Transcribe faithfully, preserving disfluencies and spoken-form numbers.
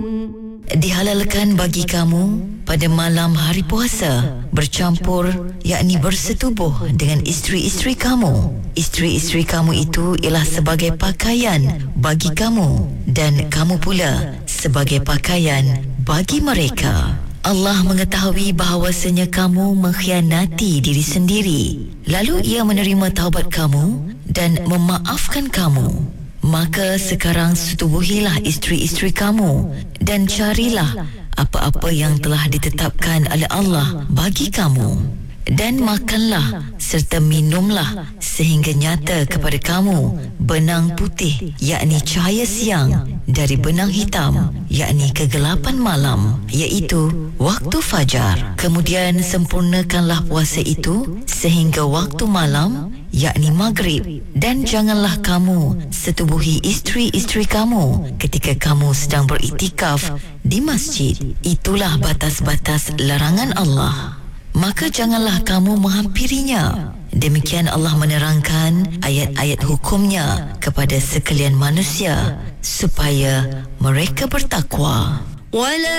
Dihalalkan bagi kamu pada malam hari puasa bercampur, yakni bersetubuh dengan isteri-isteri kamu. Isteri-isteri kamu itu ialah sebagai pakaian bagi kamu dan kamu pula sebagai pakaian bagi mereka. Allah mengetahui bahawasanya kamu mengkhianati diri sendiri, lalu ia menerima taubat kamu dan memaafkan kamu. Maka sekarang setubuhilah isteri-isteri kamu dan carilah apa-apa yang telah ditetapkan oleh Allah bagi kamu. Dan makanlah serta minumlah sehingga nyata kepada kamu benang putih, yakni cahaya siang, dari benang hitam, yakni kegelapan malam, iaitu waktu fajar. Kemudian sempurnakanlah puasa itu sehingga waktu malam, yakni maghrib. Dan janganlah kamu setubuhi isteri-isteri kamu ketika kamu sedang beriktikaf di masjid. Itulah batas-batas larangan Allah. Maka janganlah kamu menghampirinya. Demikian Allah menerangkan ayat-ayat hukumnya kepada sekalian manusia supaya mereka bertakwa. Wala